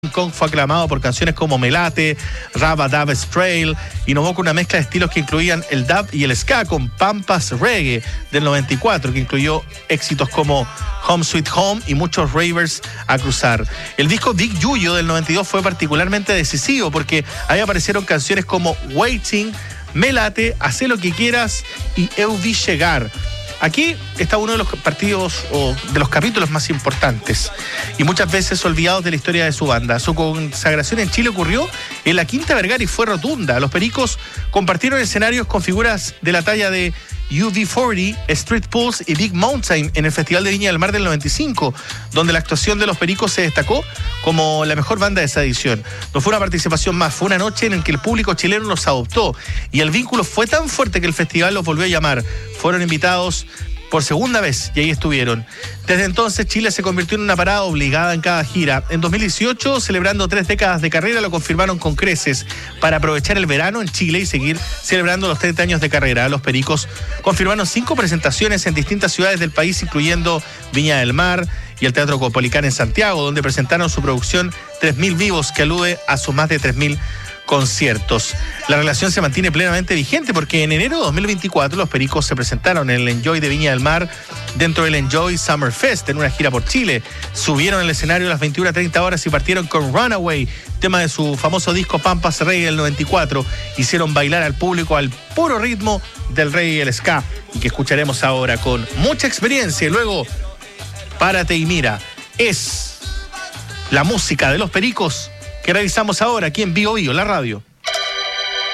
Kong fue aclamado por canciones como Melate, Rabba Dub Trail, innovó con una mezcla de estilos que incluían el dub y el ska con Pampas Reggae del 94, que incluyó éxitos como Home Sweet Home y muchos ravers a cruzar. El disco Big Yuyo del 92 fue particularmente decisivo porque ahí aparecieron canciones como Waiting, Melate, Hacé lo que quieras y Eu vi llegar. Aquí está uno de los partidos o de los capítulos más importantes y muchas veces olvidados de la historia de su banda. Su consagración en Chile ocurrió en la Quinta Vergara y fue rotunda. Los Pericos compartieron escenarios con figuras de la talla de UB40, Street Pulse y Big Mountain en el Festival de Viña del Mar del 95, donde la actuación de los Pericos se destacó como la mejor banda de esa edición. No fue una participación más, fue una noche en la que el público chileno los adoptó y el vínculo fue tan fuerte que el festival los volvió a llamar. Fueron invitados por segunda vez y ahí estuvieron. Desde entonces Chile se convirtió en una parada obligada en cada gira. En 2018, celebrando 3 décadas de carrera, lo confirmaron con creces para aprovechar el verano en Chile y seguir celebrando los 30 años de carrera. Los Pericos confirmaron 5 presentaciones en distintas ciudades del país, incluyendo Viña del Mar y el Teatro Caupolicán en Santiago, donde presentaron su producción 3000 Vivos, que alude a sus más de 3000 conciertos. La relación se mantiene plenamente vigente porque en enero de 2024 los Pericos se presentaron en el Enjoy de Viña del Mar dentro del Enjoy Summer Fest en una gira por Chile. Subieron al escenario a las 21:30 y partieron con Runaway, tema de su famoso disco Pampas Reggae del 94. Hicieron bailar al público al puro ritmo del reggae y el ska, y que escucharemos ahora con mucha experiencia. Y luego, Párate y mira, es la música de los Pericos que realizamos ahora aquí en Bio Bio, la radio.